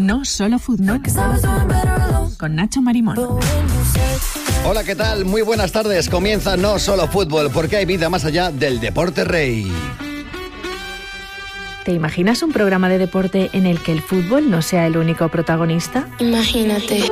No Solo Fútbol, con Nacho Marimón. Hola, ¿qué tal? Muy buenas tardes. Comienza No Solo Fútbol, porque hay vida más allá del deporte rey. ¿Te imaginas un programa de deporte en el que el fútbol no sea el único protagonista? Imagínate.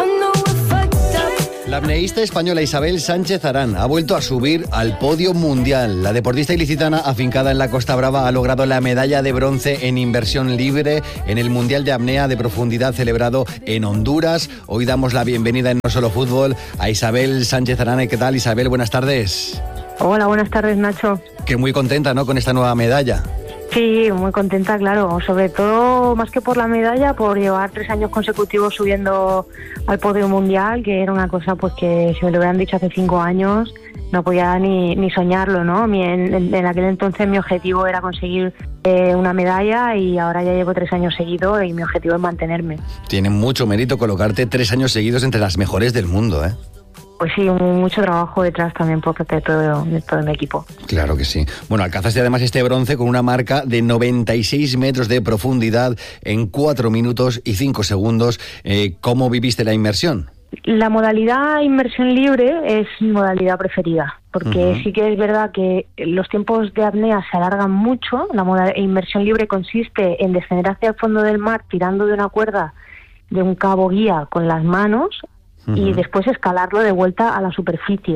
La apneísta española Isabel Sánchez Arán ha vuelto a subir al podio mundial. La deportista ilicitana, afincada en la Costa Brava, ha logrado la medalla de bronce en inversión libre en el Mundial de Apnea de Profundidad celebrado en Honduras. Hoy damos la bienvenida en No Solo Fútbol a Isabel Sánchez Arán. ¿Qué tal, Isabel? Buenas tardes. Hola, buenas tardes, Nacho. Que muy contenta, ¿no?, con esta nueva medalla. Sí, muy contenta, claro. Sobre todo, más que por la medalla, por llevar 3 años consecutivos subiendo al podio mundial, que era una cosa pues que si me lo hubieran dicho hace 5 años no podía ni soñarlo, ¿no? En aquel entonces mi objetivo era conseguir una medalla y ahora ya llevo 3 años seguidos y mi objetivo es mantenerme. Tiene mucho mérito colocarte 3 años seguidos entre las mejores del mundo, ¿eh? Pues sí, mucho trabajo detrás también por parte de todo mi equipo. Claro que sí. Bueno, alcanzaste además este bronce con una marca de 96 metros de profundidad en 4 minutos y 5 segundos. ¿Cómo viviste la inmersión? La modalidad inmersión libre es mi modalidad preferida, porque sí que es verdad que los tiempos de apnea se alargan mucho. La inmersión libre consiste en descender hacia el fondo del mar tirando de una cuerda de un cabo guía con las manos y después escalarlo de vuelta a la superficie.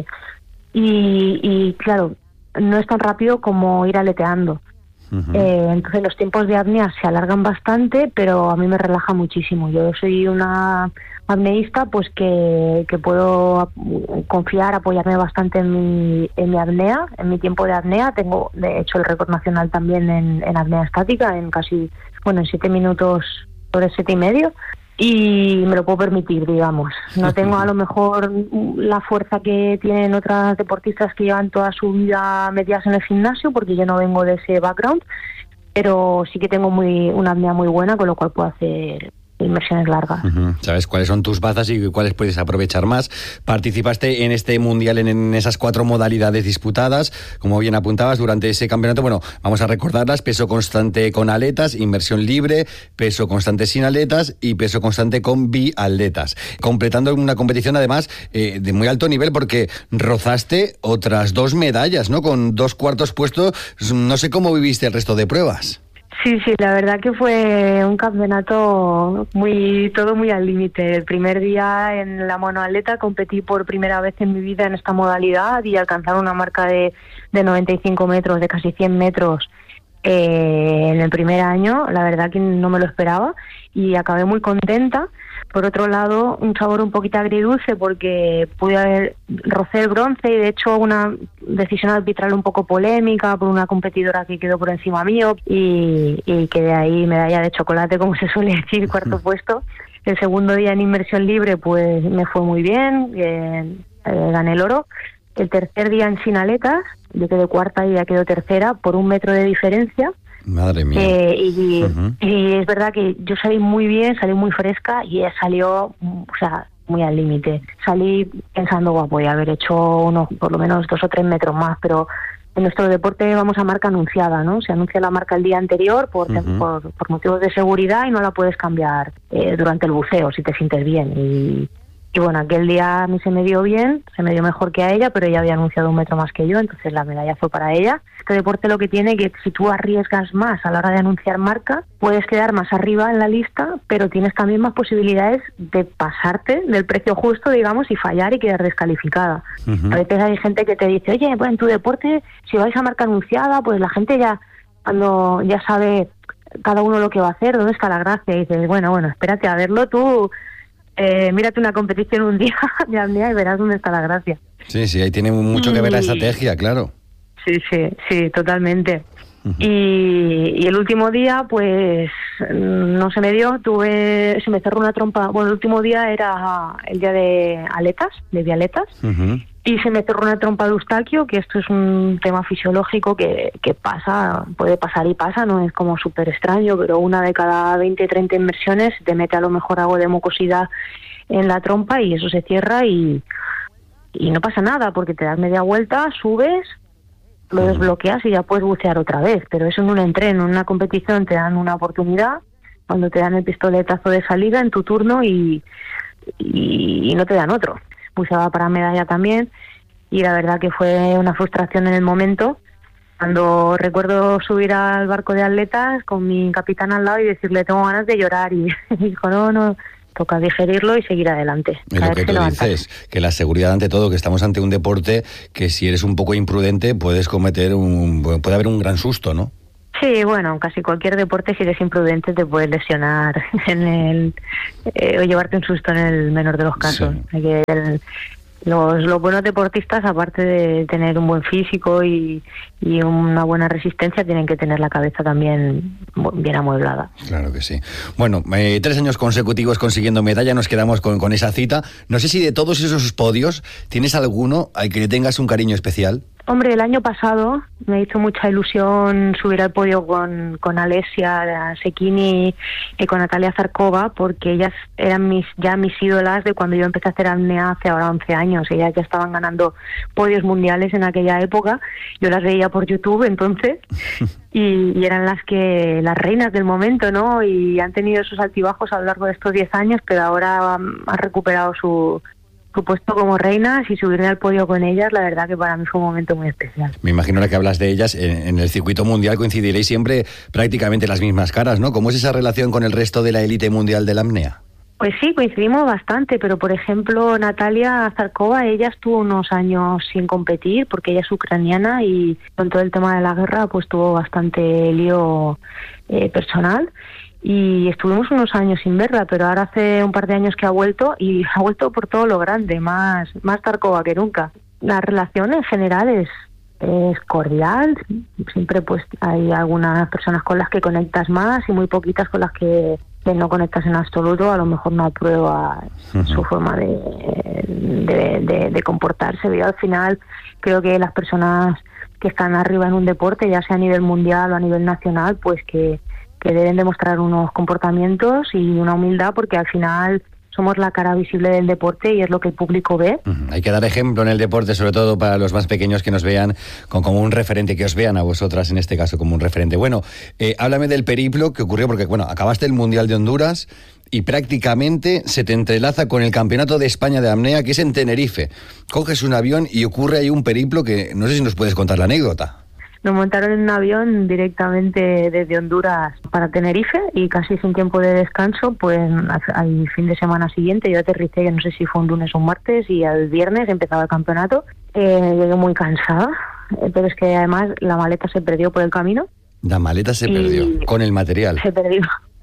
Y claro, no es tan rápido como ir aleteando. Entonces los tiempos de apnea se alargan bastante, pero a mí me relaja muchísimo. Yo soy una apneísta pues que puedo confiar, apoyarme bastante en mi apnea, en mi tiempo de apnea. Tengo de hecho el récord nacional también en apnea estática, en 7 minutos sobre 7 y medio. Y me lo puedo permitir, digamos. No tengo a lo mejor la fuerza que tienen otras deportistas que llevan toda su vida metidas en el gimnasio, porque yo no vengo de ese background, pero sí que tengo una apnea muy buena, con lo cual puedo hacer inmersiones largas. ¿Sabes cuáles son tus bazas y cuáles puedes aprovechar más? Participaste en este mundial en esas 4 modalidades disputadas, como bien apuntabas, durante ese campeonato. Bueno, vamos a recordarlas: peso constante con aletas, inmersión libre, peso constante sin aletas y peso constante con bialetas. Completando una competición además de muy alto nivel, porque rozaste otras 2 medallas, ¿no?, con 2 cuartos puestos. No sé cómo viviste el resto de pruebas. Sí, la verdad que fue un campeonato todo muy al límite. El primer día en la monoatleta competí por primera vez en mi vida en esta modalidad y alcanzar una marca de 95 metros, de casi 100 metros en el primer año, la verdad que no me lo esperaba y acabé muy contenta. Por otro lado, un sabor un poquito agridulce porque rocé el bronce y de hecho una decisión arbitral un poco polémica por una competidora que quedó por encima mío y quedé ahí medalla de chocolate, como se suele decir, 4º puesto. El segundo día en inmersión libre pues me fue muy bien, gané el oro. El tercer día en sin aletas, yo quedé 4ª y ella quedó 3ª por 1 metro de diferencia. Madre mía. Y es verdad que yo salí muy bien, salí muy fresca y ella salió, muy al límite. Salí pensando, voy a haber hecho por lo menos 2 o 3 metros más, pero en nuestro deporte vamos a marca anunciada, ¿no? Se anuncia la marca el día anterior por motivos de seguridad y no la puedes cambiar durante el buceo si te sientes bien. Y bueno, aquel día a mí se me dio bien, se me dio mejor que a ella, pero ella había anunciado 1 metro más que yo, entonces la medalla fue para ella. Este deporte lo que tiene que si tú arriesgas más a la hora de anunciar marca, puedes quedar más arriba en la lista, pero tienes también más posibilidades de pasarte del precio justo, digamos, y fallar y quedar descalificada. A veces hay gente que te dice, oye, pues en tu deporte, si vais a marca anunciada, pues la gente cuando ya sabe cada uno lo que va a hacer, ¿dónde está la gracia? Y dices, bueno, espérate a verlo tú. Mírate una competición un día de apnea y verás dónde está la gracia. Sí, ahí tiene mucho que ver la estrategia, claro. Sí, totalmente. Y el último día, pues, no se me dio, se me cerró una trompa. Bueno, el último día era el día de aletas, de bialetas, y se me cerró una trompa de Eustaquio, que esto es un tema fisiológico que pasa, puede pasar y pasa, no es como súper extraño, pero 1 de cada 20, 30 inmersiones te mete a lo mejor algo de mucosidad en la trompa y eso se cierra y no pasa nada, porque te das media vuelta, subes, lo desbloqueas y ya puedes bucear otra vez, pero eso en un entreno, en una competición te dan una oportunidad cuando te dan el pistoletazo de salida en tu turno y no te dan otro. Buceaba para medalla también y la verdad que fue una frustración en el momento. Cuando recuerdo subir al barco de atletas con mi capitán al lado y decirle tengo ganas de llorar y dijo no, toca digerirlo y seguir adelante. Es lo que tú dices, que la seguridad ante todo, que estamos ante un deporte que si eres un poco imprudente puede haber un gran susto, ¿no? Sí, bueno, casi cualquier deporte si eres imprudente te puedes lesionar o llevarte un susto en el menor de los casos. Sí. Los buenos deportistas, aparte de tener un buen físico y una buena resistencia, tienen que tener la cabeza también bien amueblada. Claro que sí. Bueno, 3 años consecutivos consiguiendo medalla, nos quedamos con esa cita. No sé si de todos esos podios, ¿tienes alguno al que le tengas un cariño especial? Hombre, el año pasado me hizo mucha ilusión subir al podio con Alessia Cecchini y con Natalia Zarkova, porque ellas eran mis ídolas de cuando yo empecé a hacer apnea hace ahora 11 años. Ellas ya estaban ganando podios mundiales en aquella época. Yo las veía por YouTube entonces y eran las reinas del momento, ¿no? Y han tenido sus altibajos a lo largo de estos 10 años, pero ahora han recuperado su puesto como reinas y subirme al podio con ellas, la verdad que para mí fue un momento muy especial. Me imagino que hablas de ellas, en el circuito mundial coincidiréis siempre prácticamente las mismas caras, ¿no? ¿Cómo es esa relación con el resto de la élite mundial de la apnea? Pues sí, coincidimos bastante, pero por ejemplo Natalia Zarkova, ella estuvo unos años sin competir porque ella es ucraniana y con todo el tema de la guerra pues tuvo bastante lío personal. Y estuvimos unos años sin verla, pero ahora hace un par de años que ha vuelto y ha vuelto por todo lo grande, más Zarkova que nunca. La relación en general es cordial, siempre pues hay algunas personas con las que conectas más y muy poquitas con las que no conectas en absoluto, a lo mejor no aprueba su forma de comportarse. Yo al final creo que las personas que están arriba en un deporte, ya sea a nivel mundial o a nivel nacional, pues que deben demostrar unos comportamientos y una humildad, porque al final somos la cara visible del deporte y es lo que el público ve. Hay que dar ejemplo en el deporte, sobre todo para los más pequeños que nos vean como un referente, que os vean a vosotras en este caso como un referente. Bueno, háblame del periplo que ocurrió, porque bueno, acabaste el Mundial de Honduras y prácticamente se te entrelaza con el Campeonato de España de apnea, que es en Tenerife. Coges un avión y ocurre ahí un periplo que no sé si nos puedes contar la anécdota. Nos montaron en un avión directamente desde Honduras para Tenerife y casi sin tiempo de descanso, pues al fin de semana siguiente yo aterricé, no sé si fue un lunes o un martes, y al viernes empezaba el campeonato. Llegué muy cansada, pero es que además la maleta se perdió por el camino. La maleta se perdió, con el material. Se perdió,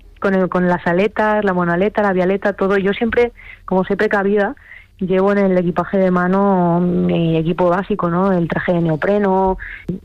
con las aletas, la monoaleta, la bialeta, todo. Yo siempre, como soy precavida, llevo en el equipaje de mano mi equipo básico, ¿no? El traje de neopreno,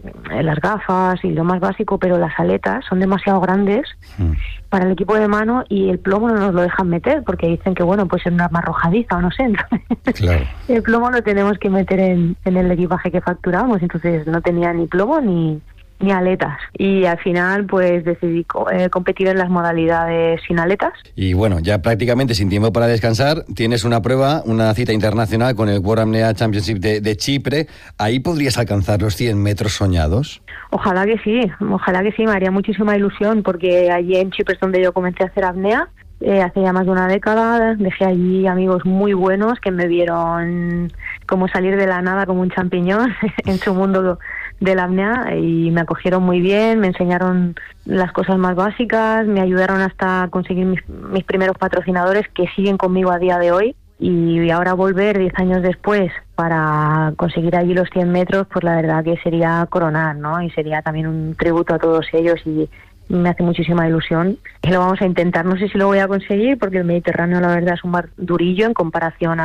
las gafas y lo más básico, pero las aletas son demasiado grandes para el equipo de mano y el plomo no nos lo dejan meter porque dicen que, bueno, pues es una arma arrojadiza o no sé. Entonces, claro. El plomo lo tenemos que meter en el equipaje que facturamos, entonces no tenía ni plomo ni aletas, y al final pues decidí competir en las modalidades sin aletas. Y bueno, ya prácticamente sin tiempo para descansar, tienes una cita internacional con el World Apnea Championship de Chipre. ¿Ahí podrías alcanzar los 100 metros soñados? Ojalá que sí, me haría muchísima ilusión, porque allí en Chipre es donde yo comencé a hacer apnea. Hace ya más de una década, dejé allí amigos muy buenos que me vieron como salir de la nada como un champiñón en su mundo de la apnea y me acogieron muy bien, me enseñaron las cosas más básicas, me ayudaron hasta conseguir mis primeros patrocinadores que siguen conmigo a día de hoy, y ahora volver 10 años después para conseguir allí los 100 metros, pues la verdad que sería coronar, ¿no? Y sería también un tributo a todos ellos y me hace muchísima ilusión y lo vamos a intentar. No sé si lo voy a conseguir porque el Mediterráneo la verdad es un mar durillo en comparación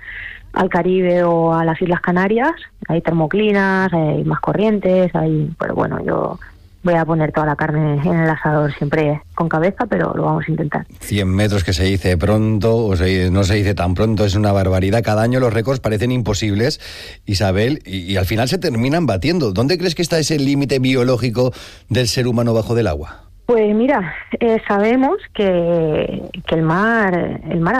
al Caribe o a las Islas Canarias. Hay termoclinas, hay más corrientes, pero bueno, yo voy a poner toda la carne en el asador, siempre con cabeza, pero lo vamos a intentar. 100 metros que se dice pronto, no se dice tan pronto, es una barbaridad. Cada año los récords parecen imposibles, Isabel, y al final se terminan batiendo. ¿Dónde crees que está ese límite biológico del ser humano bajo del agua? Pues mira, sabemos que el mar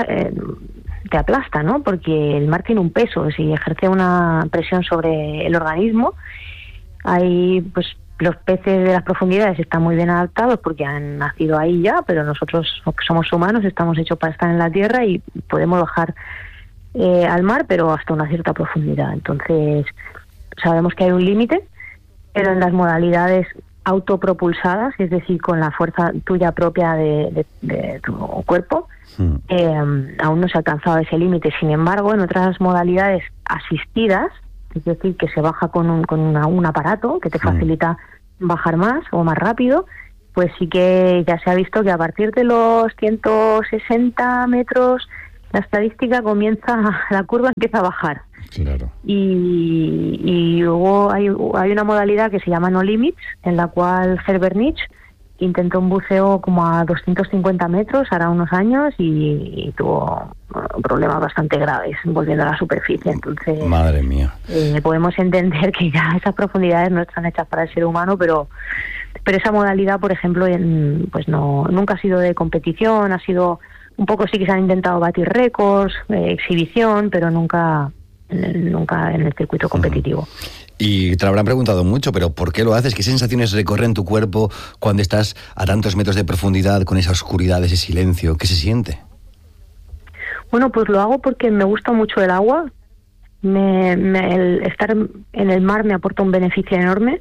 te aplasta, ¿no? Porque el mar tiene un peso, si ejerce una presión sobre el organismo, hay pues los peces de las profundidades están muy bien adaptados porque han nacido ahí ya, pero nosotros, que somos humanos, estamos hechos para estar en la tierra y podemos bajar al mar, pero hasta una cierta profundidad. Entonces, sabemos que hay un límite, pero en las modalidades autopropulsadas, es decir, con la fuerza tuya propia de tu cuerpo, aún no se ha alcanzado ese límite. Sin embargo, en otras modalidades asistidas, es decir, que se baja con un aparato que te facilita bajar más o más rápido, pues sí que ya se ha visto que a partir de los 160 metros la estadística la curva empieza a bajar. Claro. Y luego hay una modalidad que se llama No Limits, en la cual Herbert Nietzsche intentó un buceo como a 250 metros hará unos años y tuvo problemas bastante graves volviendo a la superficie. Entonces, madre mía, podemos entender que ya esas profundidades no están hechas para el ser humano, pero esa modalidad, por ejemplo, pues nunca ha sido de competición, ha sido un poco, sí que se han intentado batir récords, exhibición, pero nunca en el circuito competitivo. Y te lo habrán preguntado mucho, pero ¿por qué lo haces? ¿Qué sensaciones recorren tu cuerpo cuando estás a tantos metros de profundidad, con esa oscuridad, ese silencio? ¿Qué se siente? Bueno, pues lo hago porque me gusta mucho el agua. El estar en el mar me aporta un beneficio enorme,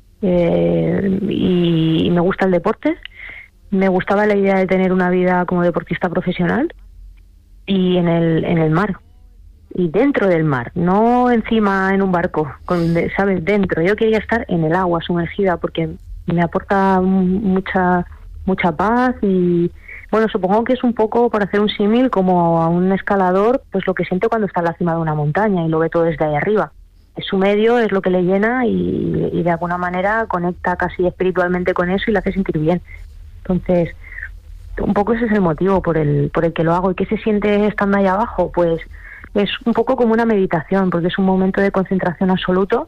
y me gusta el deporte. Me gustaba la idea de tener una vida como deportista profesional y en el mar. Y dentro del mar, no encima en un barco, ¿sabes? Dentro. Yo quería estar en el agua, sumergida, porque me aporta mucha paz y, bueno, supongo que es un poco, por hacer un símil, como a un escalador, pues lo que siente cuando está en la cima de una montaña y lo ve todo desde ahí arriba. Es su medio, es lo que le llena y de alguna manera conecta casi espiritualmente con eso y le hace sentir bien. Entonces, un poco ese es el motivo por el que lo hago. ¿Y qué se siente estando ahí abajo? Pues es un poco como una meditación, porque es un momento de concentración absoluto,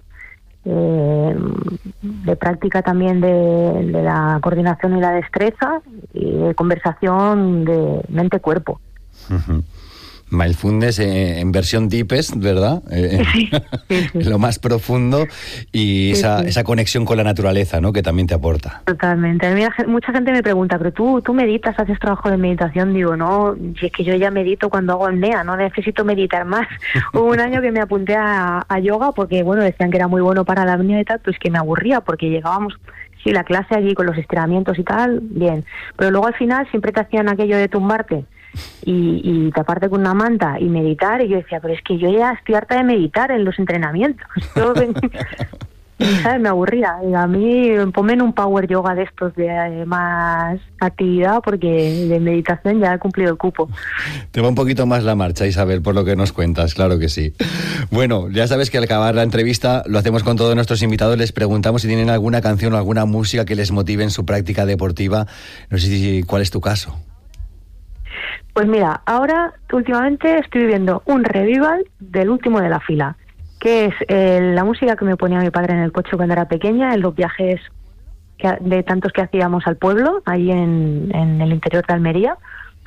de práctica también de la coordinación y la destreza, y de conversación de mente-cuerpo. Uh-huh. Mindfulness en versión deepest, ¿verdad? Sí. Lo más profundo y esa conexión con la naturaleza, ¿no? Que también te aporta. Totalmente. A mí mucha gente me pregunta, ¿pero tú meditas, haces trabajo de meditación? Digo, no, si es que yo ya medito cuando hago apnea, no necesito meditar más. Hubo un año que me apunté a yoga porque, bueno, decían que era muy bueno para la apnea y tal, pues que me aburría porque llegábamos, sí, la clase allí con los estiramientos y tal, bien. Pero luego al final siempre te hacían aquello de tumbarte y taparte con una manta y meditar, y yo decía, pero es que yo ya estoy harta de meditar en los entrenamientos. ¿Sabes? Me aburría. Y a mí, ponme en un power yoga de estos de más actividad, porque de meditación ya he cumplido el cupo. Te va un poquito más la marcha, Isabel, por lo que nos cuentas, claro que sí. Bueno, ya sabes que al acabar la entrevista lo hacemos con todos nuestros invitados, les preguntamos si tienen alguna canción o alguna música que les motive en su práctica deportiva. No sé cuál es tu caso. Pues mira, ahora últimamente estoy viviendo un revival del último de la fila, que es la música que me ponía mi padre en el coche cuando era pequeña, en los viajes de tantos que hacíamos al pueblo, ahí en el interior de Almería.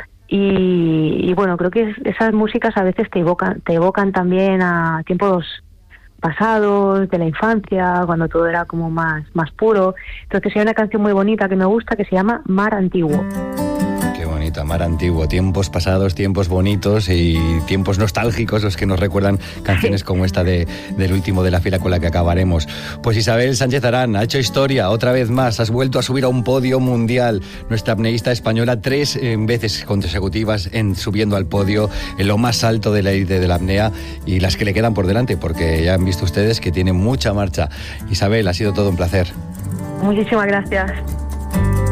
Y bueno, creo que esas músicas a veces te evocan también a tiempos pasados, de la infancia, cuando todo era como más puro. Entonces hay una canción muy bonita que me gusta que se llama Mar Antiguo. Qué bonita, Mar Antiguo, tiempos pasados, tiempos bonitos y tiempos nostálgicos los que nos recuerdan canciones como esta del último de la fila con la que acabaremos. Pues Isabel Sánchez Arán ha hecho historia otra vez más, has vuelto a subir a un podio mundial, nuestra apneísta española 3 veces consecutivas subiendo al podio en lo más alto de la élite de la apnea y las que le quedan por delante, porque ya han visto ustedes que tiene mucha marcha. Isabel, ha sido todo un placer. Muchísimas gracias.